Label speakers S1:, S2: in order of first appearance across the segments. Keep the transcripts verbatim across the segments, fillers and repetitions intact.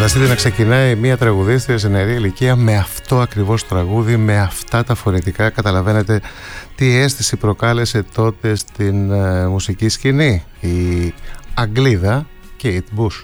S1: Φανταστείτε να ξεκινάει μια τραγουδίστρια σε νεαρή ηλικία με αυτό ακριβώς τραγούδι, με αυτά τα φωνητικά. Καταλαβαίνετε τι αίσθηση προκάλεσε τότε στην uh, μουσική σκηνή η Αγγλίδα Kate Bush.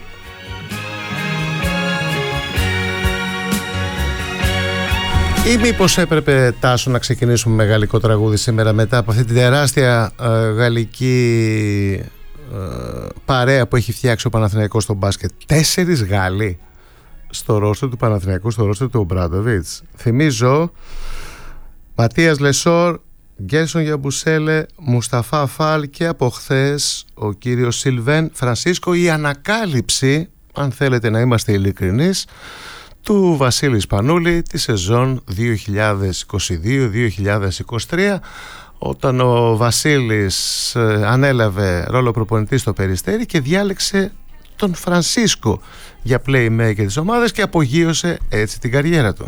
S1: Ή μήπως έπρεπε, Τάσο, να ξεκινήσουμε με γαλλικό τραγούδι σήμερα μετά από αυτή την τεράστια uh, γαλλική uh, παρέα που έχει φτιάξει ο Παναθηναϊκός στο μπάσκετ? Τέσσερις Γάλλοι στο ρόστερ του Παναθηναϊκού, στο ρόστερ του Ομπράντοβιτς. Θυμίζω Ματίας Λεσόρ, Γκέρσον Γιαμπουσέλε, Μουσταφά Φάλ και από χθες ο κύριος Σιλβέν Φρανσίσκο. Η ανακάλυψη, αν θέλετε να είμαστε ειλικρινείς, του Βασίλη Σπανούλη τη σεζόν δύο χιλιάδες είκοσι δύο δύο χιλιάδες είκοσι τρία, όταν ο Βασίλης ανέλαβε ρόλο προπονητή στο Περιστέρι και διάλεξε τον Φρανσίσκο για playmaker της ομάδας και απογείωσε έτσι την καριέρα του.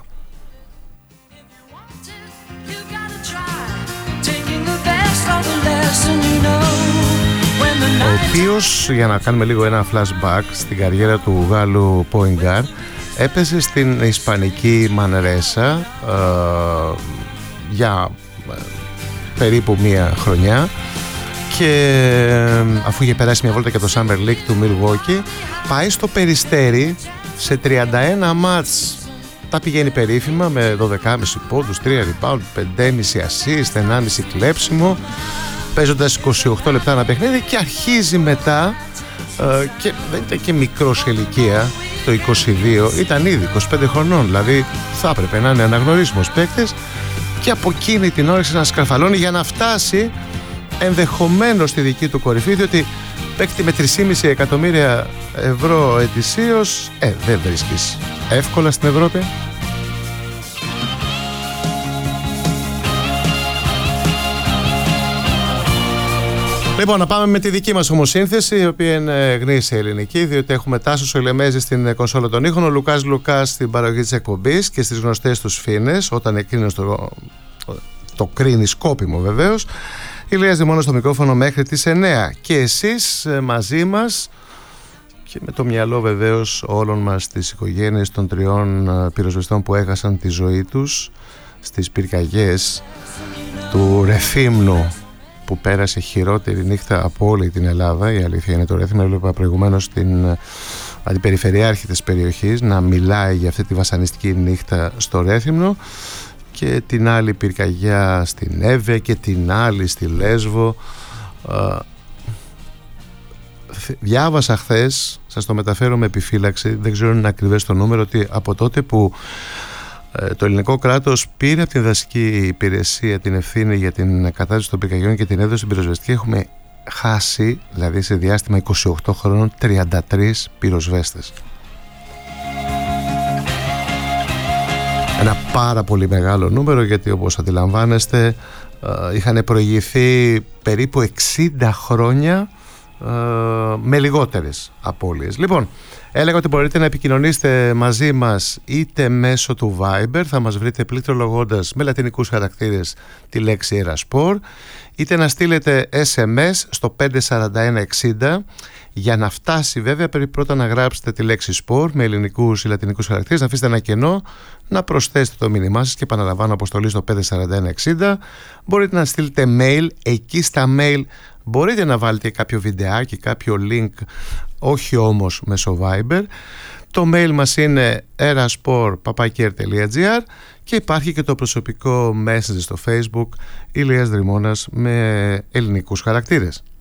S1: Ο οποίος, για να κάνουμε λίγο ένα flashback στην καριέρα του Γάλλου point guard, έπαιζε στην Ισπανική Μανρέσα ε, για ε, περίπου μία χρονιά και ε, αφού είχε περάσει μια βόλτα και το Summer League του Milwaukee, πάει στο Περιστέρι σε τριάντα ένα μάτς. Τα πηγαίνει περίφημα με δώδεκα κόμμα πέντε πόντους, τρία rebound, πέντε κόμμα πέντε assist, ένα κόμμα πέντε κλέψιμο, παίζοντας είκοσι οκτώ λεπτά ένα παιχνίδι, και αρχίζει μετά ε, και δεν ήταν και μικρό σε ηλικία, το είκοσι δύο, ήταν ήδη είκοσι πέντε χρονών, δηλαδή θα έπρεπε να είναι αναγνωρίσιμος παίκτης, και από εκείνη την ώρα να σκαρφαλώνει για να φτάσει ενδεχομένως στη δική του κορυφή, διότι παίκτη με τρία κόμμα πέντε εκατομμύρια ευρώ ετησίως ε, δεν βρίσκεις εύκολα στην Ευρώπη. Λοιπόν, να πάμε με τη δική μας όμως σύνθεση, η οποία είναι γνήσια ελληνική, διότι έχουμε Τάσο Σοηλεμέζη στην κονσόλα των ήχων, ο Λουκάς Λουκάς στην παραγωγή της εκπομπής και στις γνωστές τους φίνες, όταν εκείνος το, το κρίνει σκόπιμο βεβαίως. Ηλίας Δημώνος στο μικρόφωνο μέχρι τις εννιά, και εσείς μαζί μας και με το μυαλό βεβαίως όλων μας τις οικογένειες των τριών πυροσβεστών που έχασαν τη ζωή τους στις πυρκαγιές του Ρεθύμνου, που πέρασε χειρότερη νύχτα από όλη την Ελλάδα. Η αλήθεια είναι, το Ρέθυμνο, έβλεπα προηγουμένως την αντιπεριφερειάρχη της περιοχής να μιλάει για αυτή τη βασανιστική νύχτα στο Ρέθυμνο, και την άλλη πυρκαγιά στην Εύβοια και την άλλη στη Λέσβο. Διάβασα χθες, σας το μεταφέρω με επιφύλαξη, δεν ξέρω αν είναι ακριβές το νούμερο, ότι από τότε που το ελληνικό κράτος πήρε από την δασική υπηρεσία την ευθύνη για την κατάσταση των πυρκαγιών και την έδωσε στην πυροσβεστική, έχουμε χάσει, δηλαδή σε διάστημα είκοσι οκτώ χρόνων, τριάντα τρεις πυροσβέστες. Ένα πάρα πολύ μεγάλο νούμερο, γιατί όπως αντιλαμβάνεστε είχαν προηγηθεί περίπου εξήντα χρόνια με λιγότερες απώλειες. Λοιπόν, έλεγα ότι μπορείτε να επικοινωνήσετε μαζί μας είτε μέσω του Viber, θα μας βρείτε πληκτρολογώντας με λατινικούς χαρακτήρες τη λέξη Erasport, είτε να στείλετε ες εμ ες στο πέντε τέσσερα ένα εξήντα. Για να φτάσει βέβαια πρέπει πρώτα να γράψετε τη λέξη sport με ελληνικούς ή λατινικούς χαρακτήρες, να αφήσετε ένα κενό, να προσθέσετε το μήνυμά σας και επαναλαμβάνω αποστολή στο πέντε τέσσερα ένα εξήντα. Μπορείτε να στείλετε mail, εκεί στα mail μπορείτε να βάλετε κάποιο βιντεάκι, κάποιο link, όχι όμως μέσω Viber. Το mail μας είναι erasport παπάκι τελεία τζι άρ και υπάρχει και το προσωπικό message στο Facebook Ηλίας Δρυμώνας με ελληνικούς χαρακτήρες.